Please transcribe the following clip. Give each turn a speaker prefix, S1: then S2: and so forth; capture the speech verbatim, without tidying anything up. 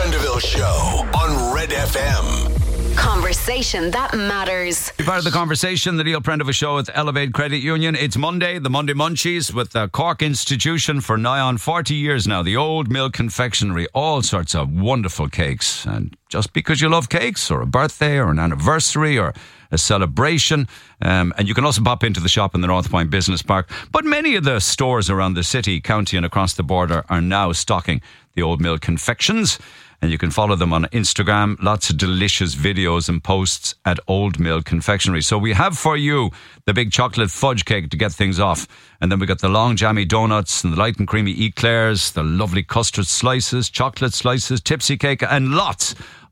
S1: Prendeville Show on Red F M.
S2: Conversation that matters.
S3: Be part of the conversation, the Neil Prendeville Show with Elevate Credit Union. It's Monday, the Monday Munchies with the Cork Institution for nigh on forty years now. The Old Mill Confectionery, all sorts of wonderful cakes. And just because you love cakes, or a birthday, or an anniversary, or a celebration, um, and you can also pop into the shop in the North Point Business Park. But many of the stores around the city, county and across the border are now stocking the Old Mill confections. And you can follow them on Instagram. Lots of delicious videos and posts at Old Mill Confectionery. So we have for you the big chocolate fudge cake to get things off. And then we got the long jammy donuts and the light and creamy eclairs, the lovely custard slices, chocolate slices, tipsy cake, and lots